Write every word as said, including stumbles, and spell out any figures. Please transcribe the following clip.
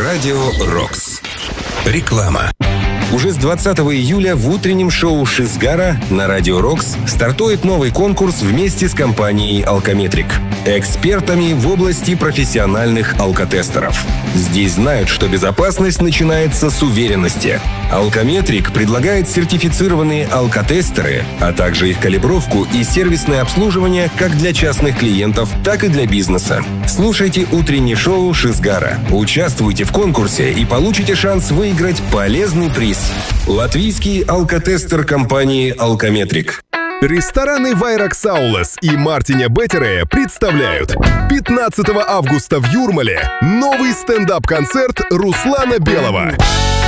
Радио Рокс. Реклама. Уже с двадцатого июля в утреннем шоу «Шизгара» на Радио Рокс стартует новый конкурс вместе с компанией «Алкометрик». Экспертами в области профессиональных алкотестеров. Здесь знают, что безопасность начинается с уверенности. «Алкометрик» предлагает сертифицированные алкотестеры, а также их калибровку и сервисное обслуживание как для частных клиентов, так и для бизнеса. Слушайте утреннее шоу «Шизгара». Участвуйте в конкурсе и получите шанс выиграть полезный приз. Латвийский алкотестер компании «Алкометрик». Рестораны «Вайракс Аулас» и «Мартиня Беттере» представляют пятнадцатого августа в Юрмале новый стендап-концерт Руслана Белого.